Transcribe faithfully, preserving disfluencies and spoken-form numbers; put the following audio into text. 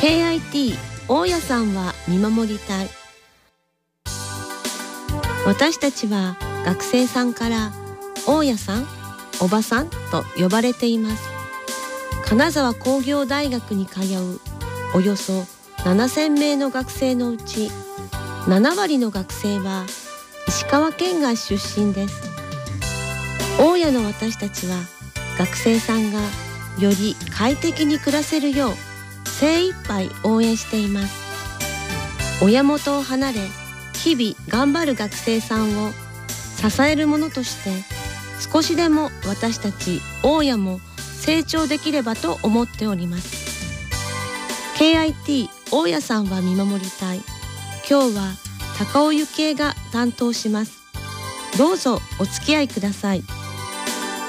ケーアイティー 大家さんは見守りたい。私たちは学生さんから大家さん、おばさんと呼ばれています。金沢工業大学に通うおよそななせんめいの学生のうちななわりの学生は石川県外出身です。大家の私たちは学生さんがより快適に暮らせるよう精一杯応援しています。親元を離れ日々頑張る学生さんを支えるものとして少しでも私たち大家も成長できればと思っております。 ケーアイティー 大家さんは見守りたい。今日は高尾幸恵が担当します。どうぞお付き合いください。